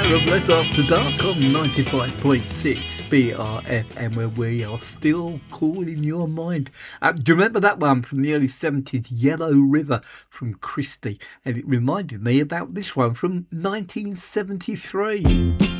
Rambles After Dark on 95.6 BRFM, where we are still cool in your mind. Do you remember that one from the early 70s, Yellow River from Christie? And it reminded me about this one from 1973.